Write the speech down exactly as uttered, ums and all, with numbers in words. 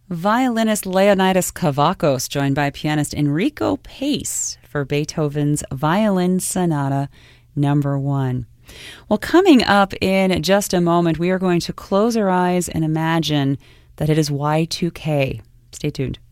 violinist Leonidas Kavakos, joined by pianist Enrico Pace for Beethoven's Violin Sonata Number One. Well, coming up in just a moment, we are going to close our eyes and imagine that it is Y two K. Stay tuned.